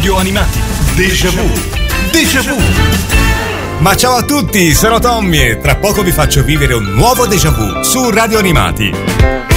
Radio Animati. Déjà vu. Déjà vu. Ma ciao a tutti, sono Tommy e tra poco vi faccio vivere un nuovo déjà vu su Radio Animati.